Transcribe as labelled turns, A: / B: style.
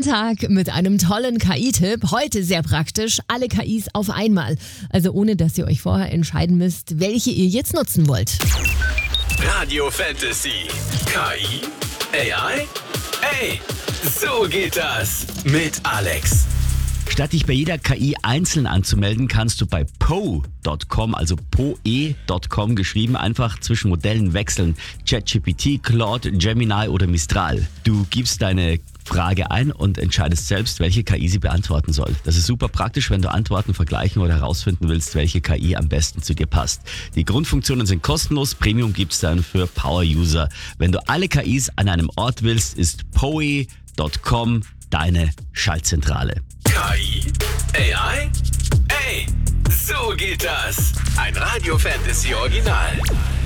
A: Tag mit einem tollen KI-Tipp. Heute sehr praktisch, alle KIs auf einmal. Also ohne, dass ihr euch vorher entscheiden müsst, welche ihr jetzt nutzen wollt.
B: Radio Fantasy. KI? AI? Ey, so geht das mit Alex.
C: Statt dich bei jeder KI einzeln anzumelden, kannst du bei Poe.com, also Poe.com geschrieben, einfach zwischen Modellen wechseln. ChatGPT, Claude, Gemini oder Mistral. Du gibst deine Frage ein und entscheidest selbst, welche KI sie beantworten soll. Das ist super praktisch, wenn du Antworten vergleichen oder herausfinden willst, welche KI am besten zu dir passt. Die Grundfunktionen sind kostenlos, Premium gibt's dann für Power-User. Wenn du alle KIs an einem Ort willst, ist Poe.com deine Schaltzentrale.
B: KI? AI? Ey, so geht das. Ein Radio Fantasy Original.